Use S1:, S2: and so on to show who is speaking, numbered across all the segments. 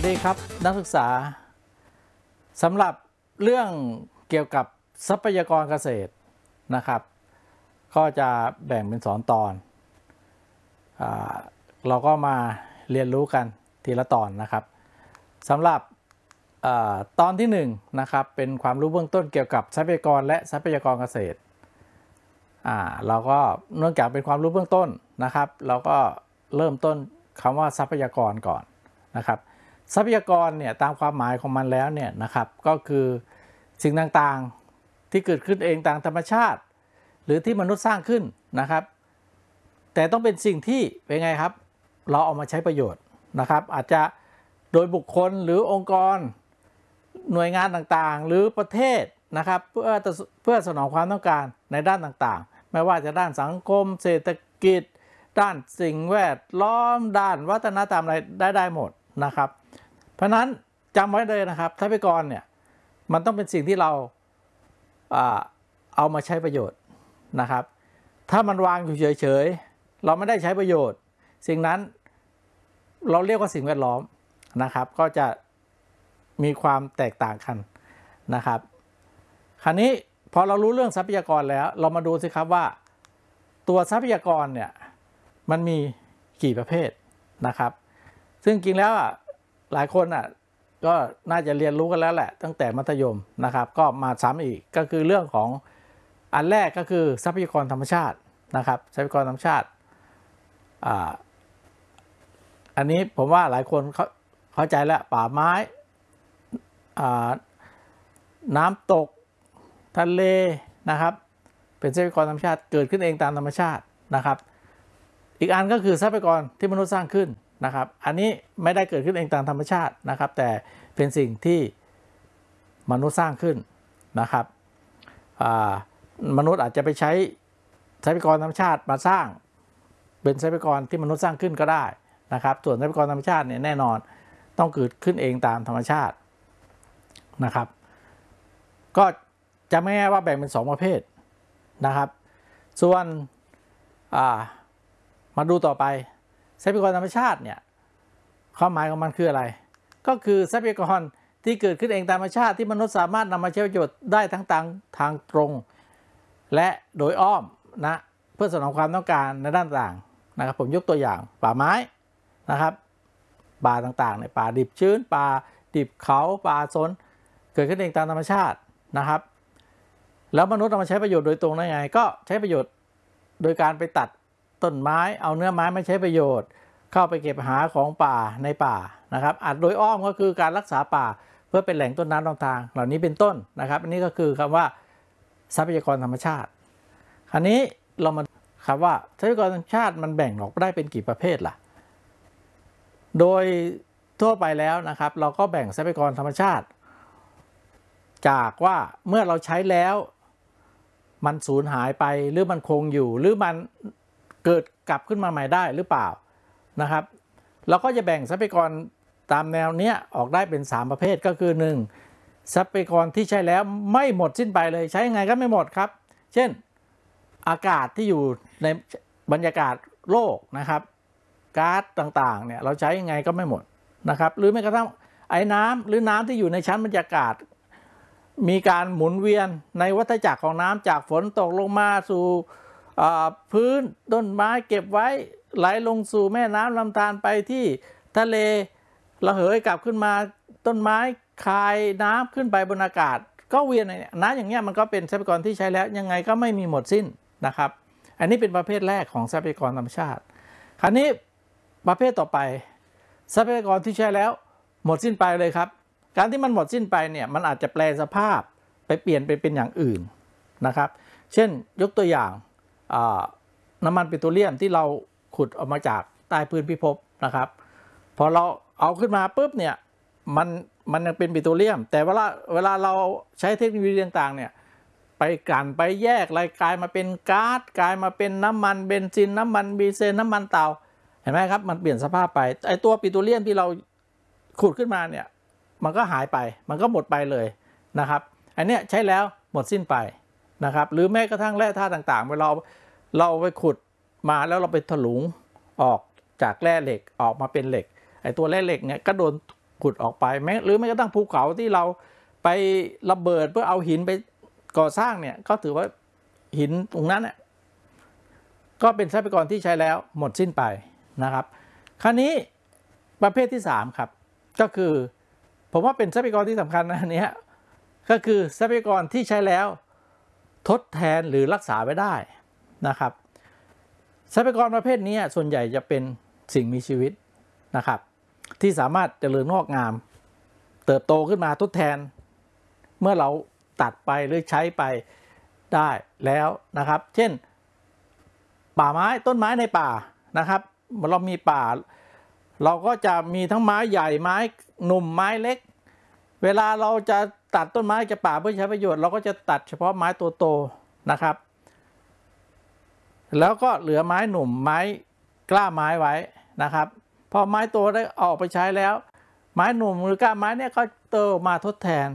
S1: ดีครับนักศึกษาสำหรับเรื่องเกี่ยวกับทรัพยากรเกษตรนะครับก็จะแบ่งเป็น2 ตอนเราก็มาเรียนรู้กันทีละตอนนะครับสำหรับตอนที่1นะครับเป็นความรู้เบื้องต้นเกี่ยวกับทรัพยากรและทรัพยากรเกษตรเราก็เนื่องจากเป็นความรู้เบื้องต้นนะครับเราก็เริ่มต้นคำว่าทรัพยากรก่อนนะครับทรัพยากรเนี่ยตามความหมายของมันแล้วเนี่ยนะครับก็คือสิ่งต่างๆที่เกิดขึ้นเองตามธรรมชาติหรือที่มนุษย์สร้างขึ้นนะครับแต่ต้องเป็นสิ่งที่เป็นไงครับเราเอามาใช้ประโยชน์นะครับอาจจะโดยบุคคลหรือองค์กรหน่วยงานต่างๆหรือประเทศนะครับเพื่อสนองความต้องการในด้านต่างๆไม่ว่าจะด้านสังคมเศรษฐกิจด้านสิ่งแวดล้อมด้านวัฒนธรรมอะไรได้หมดนะครับเพราะนั้นจำไว้เลยนะครับทรัพยากรเนี่ยมันต้องเป็นสิ่งที่เราเอามาใช้ประโยชน์นะครับถ้ามันวางอยู่เฉยๆเราไม่ได้ใช้ประโยชน์สิ่งนั้นเราเรียกว่าสิ่งแวดล้อมนะครับก็จะมีความแตกต่างกันนะครับคราวนี้พอเรารู้เรื่องทรัพยากรแล้วเรามาดูสิครับว่าตัวทรัพยากรเนี่ยมันมีกี่ประเภทนะครับซึ่งจริงแล้วหลายคนก็น่าจะเรียนรู้กันแล้วแหละตั้งแต่มัธยมนะครับก็มาซ้ำอีกก็คือเรื่องของอันแรกก็คือทรัพยากรธรรมชาตินะครับทรัพยากรธรรมชาติอันนี้ผมว่าหลายคนเข้าใจแล้วป่าไม้น้ำตกทะเลนะครับเป็นทรัพยากรธรรมชาติเกิดขึ้นเองตามธรรมชาตินะครับอีกอันก็คือทรัพยากรที่มนุษย์สร้างขึ้นนะครับอันนี้ไม่ได้เกิดขึ้นเองตามธรรมชาตินะครับแต่เป็นสิ่งที่มนุษย์สร้างขึ้นนะครับมนุษย์อาจจะไปใช้ทรัพยากรธรรมชาติมาสร้างเป็นทรัพยากรที่มนุษย์สร้างขึ้นก็ได้นะครับส่วนทรัพยากรธรรมชาติเนี่ยแน่นอนต้องเกิดขึ้นเองตามธรรมชาตินะครับก็จะไม่แน่ว่าแบ่งเป็น2 ประเภทนะครับส่วนมาดูต่อไปทรัพยากรธรรมชาติเนี่ยความหมายของมันคืออะไรก็คือทรัพยากรที่เกิดขึ้นเองตามธรรมชาติที่มนุษย์สามารถนำมาใช้ประโยชน์ได้ทั้งทางตรงและโดยอ้อมนะเพื่อสนองความต้องการในด้านต่างนะครับผมยกตัวอย่างป่าไม้นะครับป่าต่างๆในป่าดิบชื้นป่าดิบเขาป่าสนเกิดขึ้นเองตามธรรมชาตินะครับแล้วมนุษย์เอามาใช้ประโยชน์โดยตรงได้ไงก็ใช้ประโยชน์โดยการไปตัดต้นไม้เอาเนื้อไม้มาใช้ประโยชน์เข้าไปเก็บหาของป่าในป่านะครับอาจโดยอ้อมก็คือการรักษาป่าเพื่อเป็นแหล่งต้นน้ำลำธารเหล่านี้เป็นต้นนะครับอันนี้ก็คือคำว่าทรัพยากรธรรมชาติคราวนี้เรามาคำว่าทรัพยากรธรรมชาติมันแบ่งออกได้เป็นกี่ประเภทล่ะโดยทั่วไปแล้วนะครับเราก็แบ่งทรัพยากรธรรมชาติจากว่าเมื่อเราใช้แล้วมันสูญหายไปหรือมันคงอยู่หรือมันเกิดกลับขึ้นมาใหม่ได้หรือเปล่านะครับเราก็จะแบ่งทรัพยากรตามแนวเนี้ยออกได้เป็น3 ประเภทก็คือ1ทรัพยากรที่ใช้แล้วไม่หมดสิ้นไปเลยใช้ยังไงก็ไม่หมดครับเช่นอากาศที่อยู่ในบรรยากาศโลกนะครับก๊าซต่างๆเนี่ยเราใช้ยังไงก็ไม่หมดนะครับหรือแม้กระทั่งไอ้น้ำหรือน้ำที่อยู่ในชั้นบรรยากาศมีการหมุนเวียนในวัฏจักรของน้ำจากฝนตกลงมาสู่พื้นต้นไม้เก็บไว้ไหลลงสู่แม่น้ำลำธารไปที่ทะเลระเหยกลับขึ้นมาต้นไม้คายน้ำขึ้นไปบนอากาศก็เวียนน้ำอย่างเงี้ยมันก็เป็นทรัพยากรที่ใช้แล้วยังไงก็ไม่มีหมดสิ้นนะครับอันนี้เป็นประเภทแรกของทรัพยากรธรรมชาติคราวนี้ประเภทต่อไปทรัพยากรที่ใช้แล้วหมดสิ้นไปเลยครับการที่มันหมดสิ้นไปเนี่ยมันอาจจะแปลสภาพไปเปลี่ยนไปเป็นอย่างอื่นนะครับเช่นยกตัวอย่างน้ำมันปิโตรเลียมที่เราขุดออกมาจากใต้พื้นพิภพนะครับพอเราเอาขึ้นมาปุ๊บเนี่ยมันยังเป็นปิโตรเลียมแต่เวลาเราใช้เทคโนโลยีต่างๆเนี่ยไปกลั่นไปแยกอะไรกลายมาเป็นก๊าซกลายมาเป็นน้ำมันเบนซินน้ำมันดีเซลน้ำมันเตาเห็นไหมครับมันเปลี่ยนสภาพไปไอตัวปิโตรเลียมที่เราขุดขึ้นมาเนี่ยมันก็หายไปมันก็หมดไปเลยนะครับอันนี้ใช้แล้วหมดสิ้นไปนะครับหรือแม้กระทั่งแร่ธาตุต่างๆเวลาเราไปขุดมาแล้วเราไปถลุงออกจากแร่เหล็กออกมาเป็นเหล็กไอ้ตัวแร่เหล็กเนี่ยก็โดนขุดออกไปหรือแม้กระทั่งภูเขาที่เราไประเบิดเพื่อเอาหินไปก่อสร้างเนี่ยก็ถือว่าหินตรงนั้นเนี่ยก็เป็นทรัพยากรที่ใช้แล้วหมดสิ้นไปนะครับคราวนี้ประเภทที่3ครับก็คือผมว่าเป็นทรัพยากรที่สำคัญนะอันนี้ก็คือทรัพยากรที่ใช้แล้วทดแทนหรือรักษาไว้ได้นะครับทรัพยากรประเภทนี้ส่วนใหญ่จะเป็นสิ่งมีชีวิตนะครับที่สามารถเจริญงอกงามเติบโตขึ้นมาทดแทนเมื่อเราตัดไปหรือใช้ไปได้แล้วนะครับเช่นป่าไม้ต้นไม้ในป่านะครับเรามีป่าเราก็จะมีทั้งไม้ใหญ่ไม้หนุ่มไม้เล็กเวลาเราจะตัดต้นไม้จากป่าเพื่อใช้ประโยชน์เราก็จะตัดเฉพาะไม้ตัวโตนะครับแล้วก็เหลือไม้หนุ่มไม้กล้าไม้ไว้นะครับพอไม้โตได้ออกไปใช้แล้วไม้หนุ่มหรือกล้าไม้เนี่ยก็โตมาทดแทน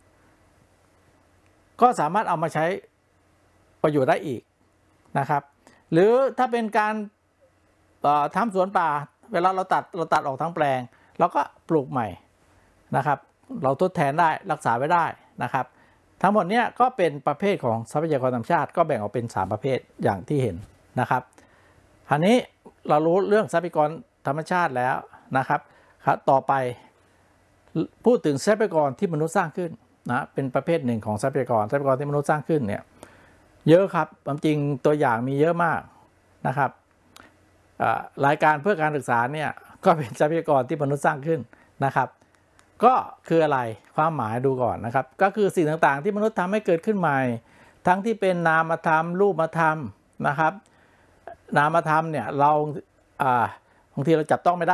S1: ก็สามารถเอามาใช้ประโยชน์ได้อีกนะครับหรือถ้าเป็นการทำสวนป่าเวลาเราตัดออกทั้งแปลงเราก็ปลูกใหม่นะครับเราทดแทนได้รักษาไว้ได้นะครับทั้งหมดนี้ก็เป็นประเภทของทรัพยากรธรรมชาติก็แบ่งออกเป็น3ประเภทอย่างที่เห็นนะครับคราวนี้เรารู้เรื่องทรัพยากรธรรมชาติแล้วนะครับต่อไปพูดถึงทรัพยากรที่มนุษย์สร้างขึ้นนะเป็นประเภทหนึ่งของทรัพยากรที่มนุษย์สร้างขึ้นเนี่ยเยอะครับความจริงตัวอย่างมีเยอะมากนะครับรายการเพื่อการศึกษาเนี่ยก็เป็นทรัพยากรที่มนุษย์สร้างขึ้นนะครับก็คืออะไรความหมายดูก่อนนะครับก็คือสิ่งต่างๆที่มนุษย์ทำให้เกิดขึ้นใหม่ทั้งที่เป็นนามธรรมรูปธรรมนะครับนามธรรมเนี่ยเราบางทีเราจับต้องไม่ได้